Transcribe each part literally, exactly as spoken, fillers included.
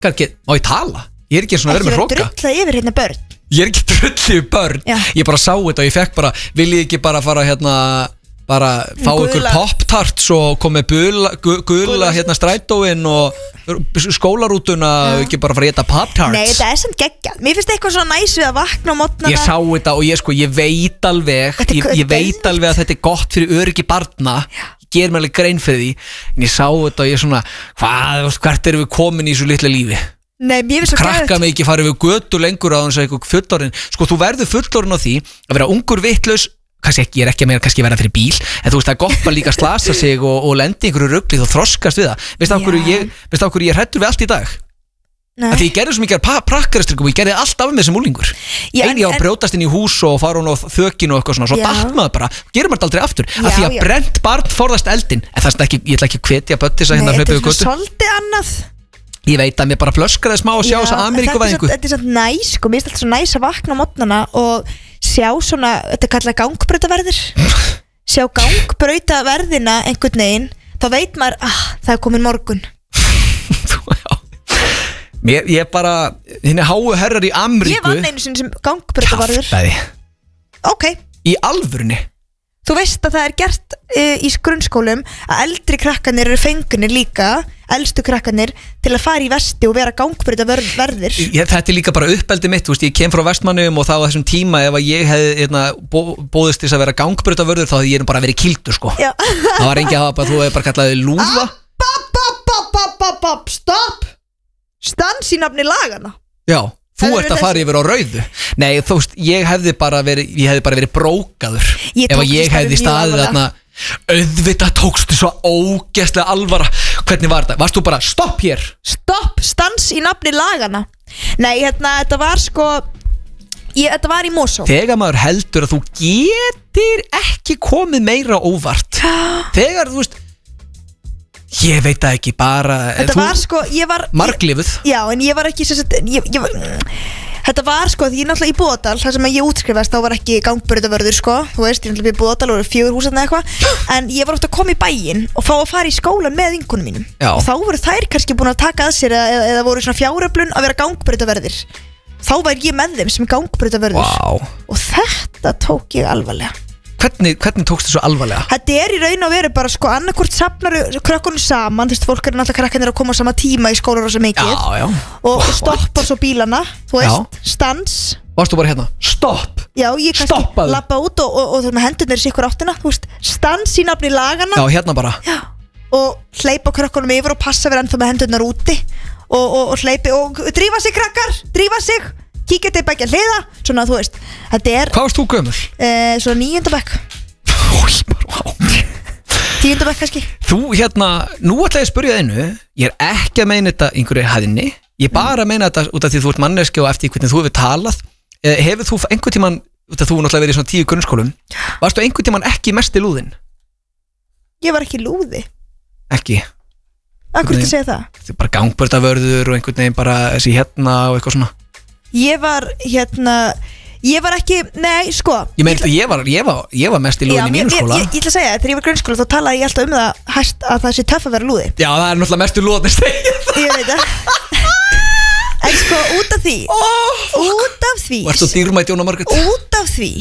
get, má ég tala? Ég er ekki svona verið með hróka. Ekki verið drulla yfir hérna börn. Ég er ekki drulla yfir börn. Já. Ég bara sá þetta og ég fekk bara, viljið ekki bara fara hérna, bara fá ykkur pop-tarts og komið gula, gula hérna strætóinn og skólarútuna og ekki bara fara að geta pop-tarts. Nei, þetta er samt geggjað. Mér finnst eitthvað svona næs við að vakna á mótnana. Ég sá þetta og ég sko, ég veit alveg, ég, ég veit alveg að þetta er gott fyrir öryggi barna. Ég ger mér alveg grein fyrir því, en ég sá þetta og ég svona, hvað, hvert erum við komin í svo litla lífi? Nei, mér finnst svo gæðið. Krakka mig ekki farið við götu lengur á þess að eitthvað fullorinn. Sko, þú verður fullorinn á því að vera ungur vitlaus, kannski ekki, ég er ekki að meira kannski vera fyrir bíl, en þú veist, það er gott að líka slasa sig og, og lendi einhverju rugli og þroskast við það. Veist af hverju ég, veist af hverju ég hræddur við allt í dag? Nei. Því ég gerði svo mikið prakkarastrykkum og ég gerði allt af með þessum úlingur. Einu ég á að brjótast inn í hús og fara hún á þökinu og eitthvað svona, svo datt maður bara, gerum maður aldrei aftur. Já, af því að já. Brennt barn forðast eldin, en það er ekki, ég ætla ekki að hvetja böttis að hérna hlaupa yfir götu. Svolítið annað. Ég veit að mér bara flöskraði smá að sjá þessa Ameríkuvæðingu. Þetta er svona næs, sko, mér finnst alltaf svo næs að vakna á mótnana og sjá svona, þetta er kallað gangbrautaverðir. Sjá gangbrautaverðina einhvern veginn, þá veit maður, ah, það er komin morgun. Mér, ég bara, henni háu herrar í Ameríku. Ég vann einu sinni sem gangbrautaverður. Kjaftæði. Ok. Í alvörunni. Þú veist að það er gert uh, í grunnskólum að eldri krakkanir eru fengunir líka, eldstu krakkanir, til að fara í vesti og vera gangbrautaverðir. Þetta er líka bara uppeldi mitt, þú veist, ég kem frá Vestmannum og þá á þessum tíma ef að ég hefði hérna, bó, bóðist þess að vera gangbrautaverður þá hefði ég bara verið kildur, sko. Já. Það var engi að hafa, þú hefði bara kallaði lúða. App, app, app, app, app, app, stopp! Stans í nafni lagana. Já. Þú ert að fara yfir á rauðu. Nei, þú veist, ég hefði bara verið ég hefði bara verið brókaður ef að ég hefði staðið þarna. Auðvitað tókstu svo ógeðslega alvara. Hvernig var þetta? Varst þú bara, stopp hér? Stopp, stans í nafni lagana. Nei, hérna, þetta var sko ég, þetta var í Mosó. Þegar maður heldur að þú getur ekki komið meira óvart. Þegar, þú veist, ég veit það ekki, bara þetta var sko, ég var marglifuð. Já, en ég var ekki sérst, ég, ég var, þetta var sko, því ég er náttúrulega í Búðardal þar sem ég útskrifast, þá var ekki gangbrautaverður sko, þú veist, ég er náttúrulega í Búðardal og fjögur hús eða eitthvað, en ég var ofta að koma í bæinn og fá að fara í skólan með vinkonum mínum. Já. Og þá voru þær kannski búin að taka að sér eða, eða voru svona fjáröflun að vera gangbrautaverðir. Þá var ég með þeim sem gangbrautaverður. Wow. Og þetta tók ég alvarlega. Hvernig, hvernig tókst þið svo alvarlega? Þetta er í raun og veru bara sko annarkvort safnar krökkunum saman, þú veist, fólk er náttúrulega krakkanir að koma á sama tíma í skólar og svo mikið. Já, já. Og stoppar svo bílana, þú veist, já. Stans. Varstu bara hérna, stopp. Já, ég kannski lappa út og, og, og þú veist með hendurnar í sikkur áttina, þú veist, stans í nafni lagana. Já, hérna bara. Já, og hleypa krökkunum yfir og passa verið ennþá með hendurnar úti og, og, og hleypi og drífa sig krakkar, drífa sig. Kíkja þetta í bækja hliða, svona þú veist, þetta er. Hvað varst þú gömul? Eh, svona níunda bekk. Ói, bara á. Tíunda bekk kannski. Þú hérna, nú ætla ég að spyrja einu, ég er ekki að meina þetta einhverju hæðinni, ég bara að meina þetta út af því þú ert manneski og eftir hvernig þú hefur talað. Eh, hefur þú einhvern tíman, út af þú náttúrulega verið í svona tíu grunnskólum, varstu einhvern tíman ekki mest í lúðin? Ég var ekki í lúði. Ekki? Akkur til að segja það? Þetta er bara gangbörðavörður og einhvern veginn bara þessi hérna og eitthvað svona. Ég var hérna ég var ekki, nei sko Ég meint að ég var, ég var, ég var mest í lúðin í mínu skóla. Ég, ég, ég ætla að segja, þegar ég var grunnskóla þá talaði ég alltaf um það hæst að það sé töff að vera lúði. Já, það er náttúrulega mestu lúðin stegið. Ég veit það. En sko, út af því oh, út af því Varstu dýrmætt Jóna Margrét? Út af því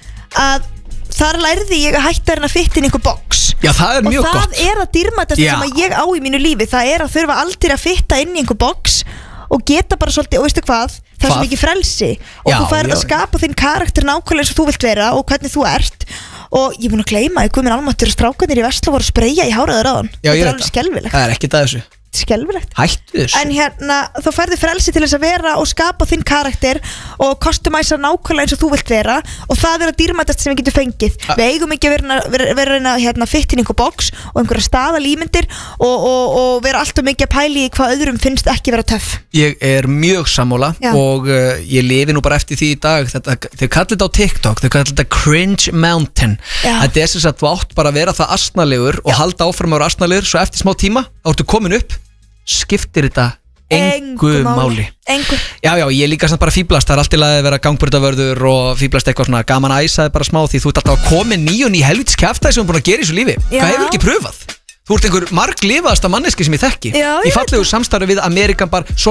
að þar lærði ég að hætta hérna fitt inn í einhver box. Já, það er mjög gott. Og það gott. er að dýrmættast sem að ég á í mínu lífi. Það er að þurfa aldrei að fitta inn í einhver box og geta bara svolítið, og veistu hvað, það er svo mikið frelsi og já, þú færð að skapa þinn karakter nákvæmlega eins og þú vilt vera og hvernig þú ert. Og ég er búin að gleyma að guð minn almáttur og strákarnir í Vestló voru að spreyja í háraður á hann. Já, þetta er alveg skelfilegt. Það er ekkert að þessu. Skelfilegt. Hættu þessu. En hérna, þá færðu frelsi til þess að vera og skapa þinn karakter og customæsa nákvæmlega eins og þú vilt vera og það er að dýrmætast sem við getum fengið. A við eigum ekki að vera, vera, vera reyna hérna, fitt inn í einhver box og einhverja staðalímyndir og, og, og vera alltaf mikið að pæli í hvað öðrum finnst ekki vera töff. Ég er mjög sammála. Já. Og uh, ég lifi nú bara eftir því í dag. Þetta, þau kallar þetta á TikTok, þau kallar þetta cringe mountain. Þetta er sem sagt þú átt bara að vera það asnalegur og halda áfram að vera asnalegur svo eftir smá tíma þá ertu komin upp, skiptir þetta engu máli. Engu. Já, já, ég líka samt bara fíblast. Það er alltaf að vera gangburðavörður og fíblast eitthvað svona gaman að æsa bara smá því þú ert alltaf að koma ný og ný helvits kjaftaði sem þú er búin að gera í þessu lífi. Já. Hvað hefur ekki pröfað? Þú ert einhver marglifaðasta manneski sem ég þekki. Já, ég í fallegu samstarfi við Amerikan Bar.